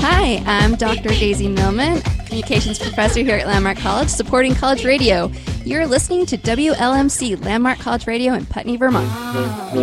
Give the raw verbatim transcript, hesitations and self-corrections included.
Hi, I'm Doctor Daisy Millman, Communications Professor here at Landmark College, supporting college radio. You're listening to W L M C, Landmark College Radio in Putney, Vermont.